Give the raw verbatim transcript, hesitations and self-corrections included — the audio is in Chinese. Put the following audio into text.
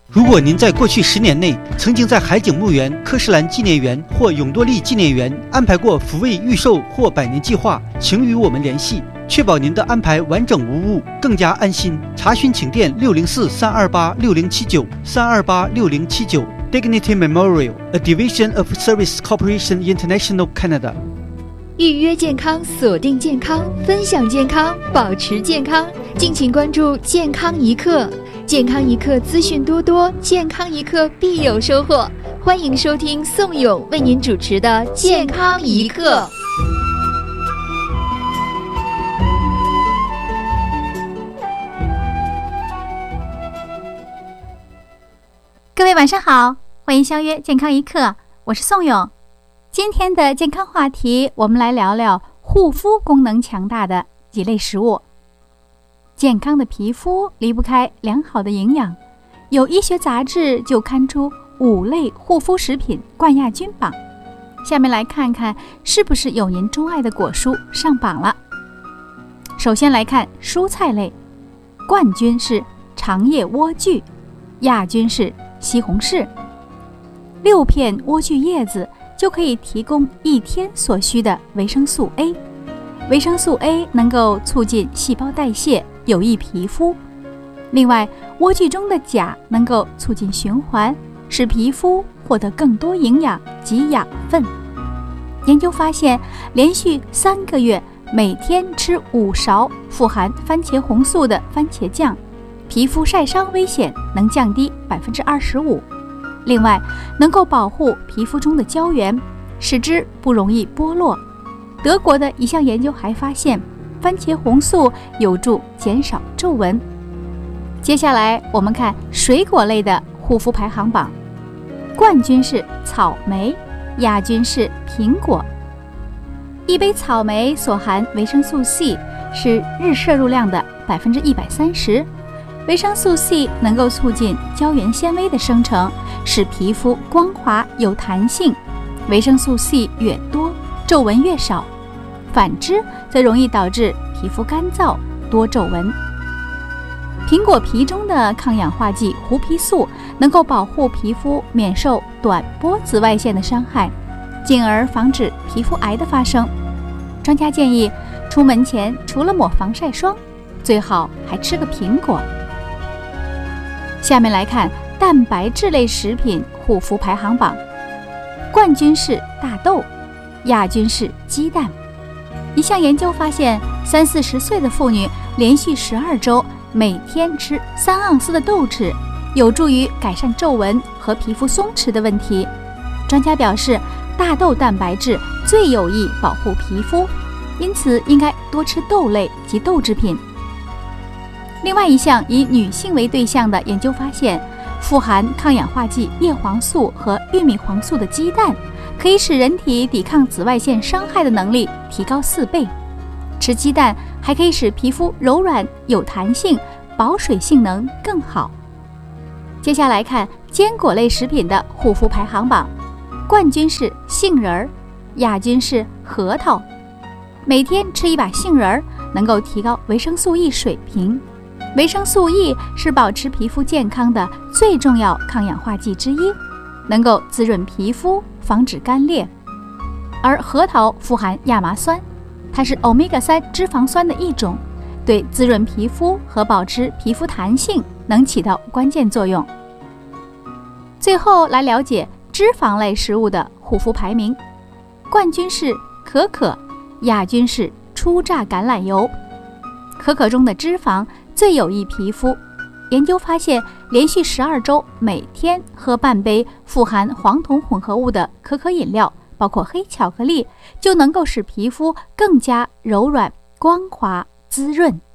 如果您在过去十年内曾经在海景墓园、科士兰纪念园或永多利纪念园安排过福卫预售或百年计划，请与我们联系，确保您的安排完整无误，更加安心。查询请电六零四三二八六零七九 三二八六零七九 Dignity Memorial, a division of Service Corporation International Canada。 预约健康，锁定健康，分享健康，保持健康。敬请关注健康一刻，健康一刻资讯多多，健康一刻必有收获。欢迎收听宋勇为您主持的健康一刻。 各位晚上好，欢迎相约健康一刻，我是宋勇。今天的健康话题，我们来聊聊护肤功能强大的几类食物。健康的皮肤离不开良好的营养，有医学杂志就刊出五类护肤食品冠亚军榜。下面来看看是不是有您钟爱的果蔬上榜了。首先来看蔬菜类，冠军是长叶莴苣，亚军是西红柿。六片莴苣叶子就可以提供一天所需的维生素 A。 维生素 A 能够促进细胞代谢，有益皮肤。另外，莴苣中的钾能够促进循环，使皮肤获得更多营养及养分。研究发现，连续三个月每天吃五勺富含番茄红素的番茄酱，皮肤晒伤危险能降低 百分之二十五。 另外，能够保护皮肤中的胶原，使之不容易剥落。德国的一项研究还发现，番茄红素有助减少皱纹。接下来我们看水果类的护肤排行榜，冠军是草莓，亚军是苹果。一杯草莓所含维生素 C 是日摄入量的 百分之一百三十。维生素 C 能够促进胶原纤维的生成，使皮肤光滑有弹性。维生素 C 越多，皱纹越少，反之则容易导致皮肤干燥多皱纹。苹果皮中的抗氧化剂胡皮素能够保护皮肤免受短波紫外线的伤害，进而防止皮肤癌的发生。专家建议，出门前除了抹防晒霜，最好还吃个苹果。下面来看蛋白质类食品护肤排行榜，冠军是大豆，亚军是鸡蛋。一项研究发现，三四十岁的妇女连续十二周每天吃三盎司的豆豉，有助于改善皱纹和皮肤松弛的问题。专家表示，大豆蛋白质最有益保护皮肤，因此应该多吃豆类及豆制品。另外一项以女性为对象的研究发现，富含抗氧化剂叶黄素和玉米黄素的鸡蛋，可以使人体抵抗紫外线伤害的能力提高四倍。吃鸡蛋还可以使皮肤柔软有弹性，保水性能更好。接下来看坚果类食品的护肤排行榜，冠军是杏仁儿，亚军是核桃。每天吃一把杏仁儿，能够提高维生素 E 水平。维生素 E 是保持皮肤健康的最重要抗氧化剂之一，能够滋润皮肤，防止干裂。而核桃富含亚麻酸，它是 欧米伽三 脂肪酸的一种，对滋润皮肤和保持皮肤弹性能起到关键作用。最后来了解脂肪类食物的护肤排名，冠军是可可，亚军是初榨橄榄油。可可中的脂肪最有益皮肤。研究发现，连续十二周每天喝半杯富含黄酮混合物的可可饮料，包括黑巧克力，就能够使皮肤更加柔软、光滑、滋润。